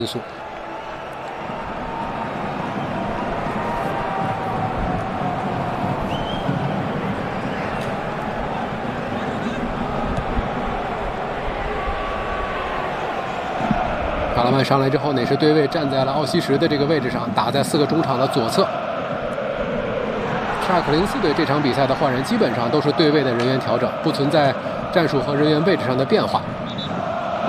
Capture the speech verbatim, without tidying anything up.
因素。卡拉曼上来之后呢，也是对位站在了奥西什的这个位置上，打在四个中场的左侧。沙克林斯队这场比赛的换人基本上都是对位的人员调整，不存在战术和人员位置上的变化。